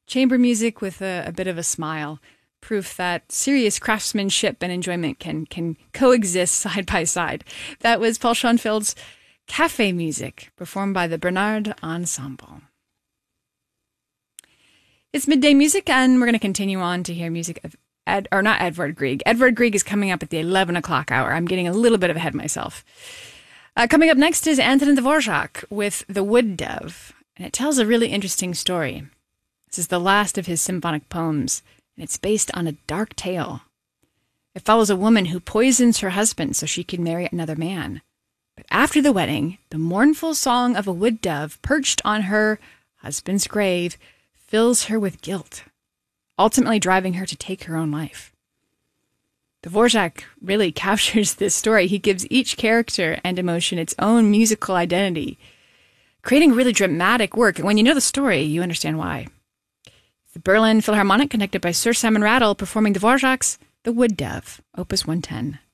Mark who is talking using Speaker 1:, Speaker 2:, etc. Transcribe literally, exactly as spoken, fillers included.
Speaker 1: Chamber music with a, a bit of a smile. Proof that serious craftsmanship and enjoyment can can coexist side by side. That was Paul Schoenfield's Cafe Music, performed by the Bernard Ensemble. It's midday music, and we're going to continue on to hear music of Ed, or not Edvard Grieg. Edvard Grieg is coming up at the eleven o'clock hour. I'm getting a little bit ahead of myself. Uh, coming up next is Antonin Dvorak with The Wood Dove, and it tells a really interesting story. This is the last of his symphonic poems, and it's based on a dark tale. It follows a woman who poisons her husband so she can marry another man. But after the wedding, the mournful song of a wood dove perched on her husband's grave fills her with guilt, ultimately driving her to take her own life. Dvorak really captures this story. He gives each character and emotion its own musical identity, creating really dramatic work. And when you know the story, you understand why. The Berlin Philharmonic, conducted by Sir Simon Rattle, performing Dvorak's The Wood Dove, Opus one ten.